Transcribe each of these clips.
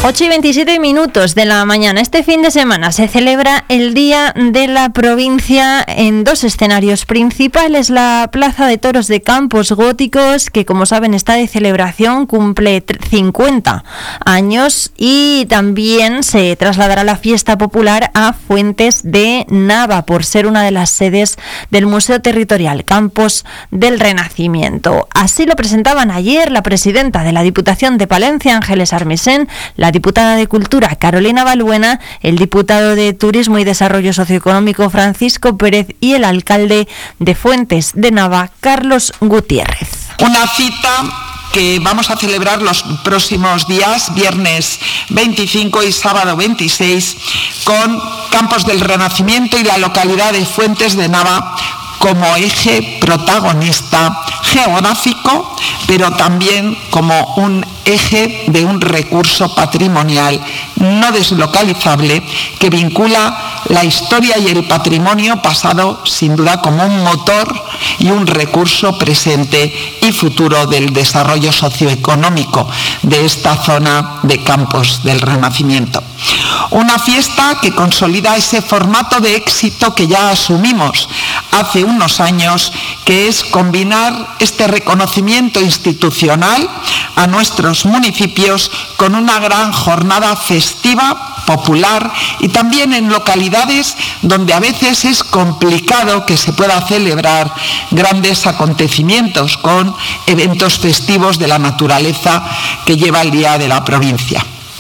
8:27 de la mañana. Este fin de semana se celebra el Día de la Provincia en dos escenarios principales. La Plaza de Toros de Campos Góticos, que como saben está de celebración, cumple 50 años, y también se trasladará la fiesta popular a Fuentes de Nava por ser una de las sedes del Museo Territorial Campos del Renacimiento. Así lo presentaban ayer la presidenta de la Diputación de Palencia, Ángeles Armisen, la diputada de Cultura, Carolina Balbuena, el diputado de Turismo y Desarrollo Socioeconómico, Francisco Pérez, y el alcalde de Fuentes de Nava, Carlos Gutiérrez. Una cita que vamos a celebrar los próximos días, viernes 25 y sábado 26, con Campos del Renacimiento y la localidad de Fuentes de Nava como eje protagonista geográfico, pero también como un eje de un recurso patrimonial no deslocalizable que vincula la historia y el patrimonio pasado, sin duda, como un motor y un recurso presente y futuro del desarrollo socioeconómico de esta zona de Campos del Renacimiento. Una fiesta que consolida ese formato de éxito que ya asumimos hace unos años, que es combinar este reconocimiento institucional a nuestros municipios con una gran jornada festiva, popular, y también en localidades donde a veces es complicado que se pueda celebrar grandes acontecimientos con eventos festivos de la naturaleza que lleva el Día de la Provincia.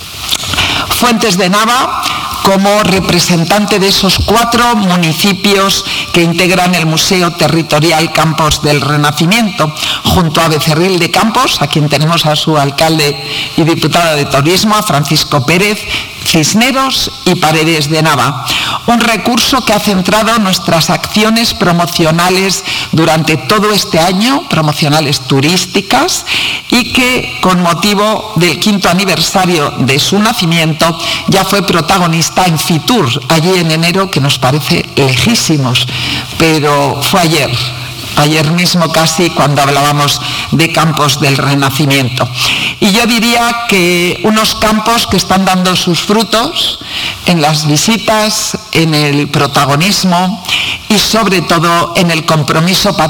Fuentes de Nava, como representante de esos 4 municipios que integran el Museo Territorial Campos del Renacimiento, junto a Becerril de Campos, a quien tenemos a su alcalde y diputado de Turismo, a Francisco Pérez, Cisneros y Paredes de Nava. Un recurso que ha centrado nuestras acciones promocionales durante todo este año, promocionales turísticas, y que con motivo del 5º aniversario de su nacimiento ya fue protagonista en Fitur, allí en enero, que nos parece lejísimos, pero fue ayer mismo casi, cuando hablábamos de Campos del Renacimiento. Y yo diría que unos campos que están dando sus frutos en las visitas, en el protagonismo y sobre todo en el compromiso